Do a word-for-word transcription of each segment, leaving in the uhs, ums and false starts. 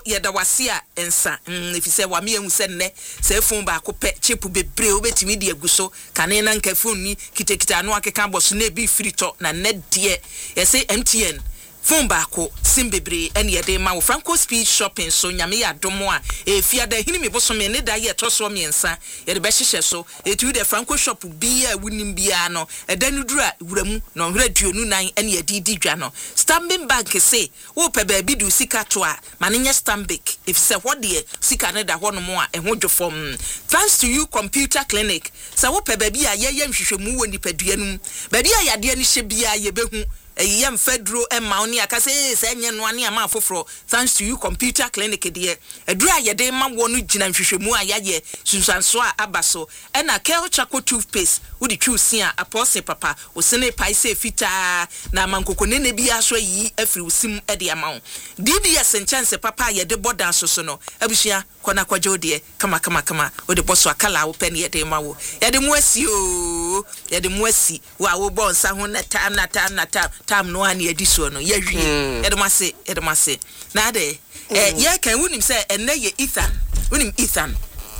yɛda wase a ensa efise wa me ehu se nne se phone ba ko pe chip bebre obetimi de aguso kane na nka phone ni kitekita no akeka boso na bi free to na ne de yese M T N phone ba ko sim bebre ene yede ma wo Franco Speed Shopping so nyame ya domo a efiada hini me boso me ne da ye to so me ensa yede be hihye so etu de Franco shop bi a wunim bia no edanu dura wuramu no hwera duonu nan ene yede di dwa no Stanbic Bank say wo pe ba bi du sika to a mane nya Stanbic if say what de sika ne da ho no mo a eho dwofom thanks to you computer clinic say wo pe ba bi a ye ye nhwehwemu wo nipadua num ba bi a yade ani hye bia ye behu Eyem Fedro Emma oni akase se nye no ane ama foforo thanks to you computer clinic de edura yede ma wo no gina nhwehwemu a yaye sunsanso a abaso e na Kel Chaco toothpaste wo di twusi a apose papa wo sene paise fita na mankokone ne bia so yi afiri usim e de ama wo D B S chance papa yede bodan so so no abusua kona kwajo de kama kama kama wo de boso akala wo pen yede ma wo yede mu asi o yede mu asi wa wo bon sa ho na time na time na time tam no ani ediso no ye hwie edemase edemase na de eh ye kan wunim se enne ye Ethan wunim Ethan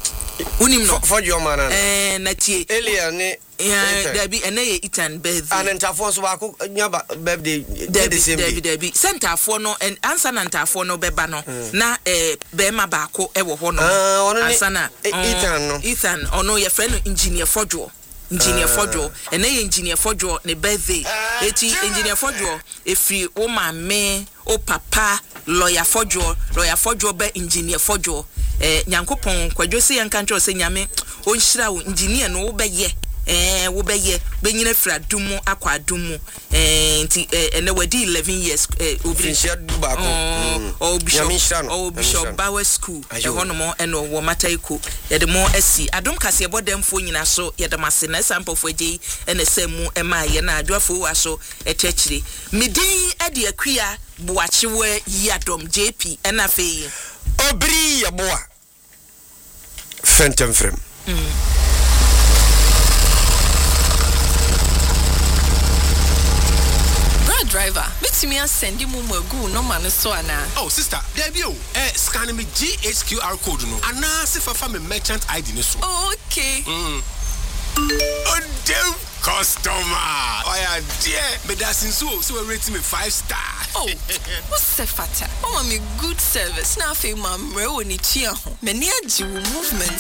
wunim no for your man eh na tie Elia ne eh da bi enne ye Ethan birthday anentafo so ba ko nyaba birthday the same day da bi centerfo no and answer na ntafo no beba no na eh be ma ba ko e wo ho no answer na Ethan no Ethan ono ye friend engineer Fojo Engineer Fojo and they engineer Fojo ne birthday eti engineer Fojo efi o ma me o papa lawyer Fojo lawyer Fojo be engineer Fojo eh nyankopon kwadwo se yanka ncho se nyame o nhira wo engineer no wo be ye eh wo be ye be nyina fra dumu akwa dumu eh nti ene wadi eleven years eh obi ba ko o bishop o bishop Bauer school e hono mo eno wo mataiko ye de mo asi adom kase bodamfo nyina so ye de mase na sample fo agi ene samu e ma ye na adwafo wa so etechire midin e de akua boachewe yadom J P ena fe obri ya boa Phantom frame driver, bet me send you mumu gu no man so ana. Oh sister, there be oh. Eh scan me G H Q R code no. Ana se fa fa me merchant I D ni so. Oh, okay. Mm. Oh damn customer. Oh yeah, dear. Me da sin so so rate me five star. Oh. What's the fata? Oh me good service. Na fe ma mre woni tua ho. Me ne agi movement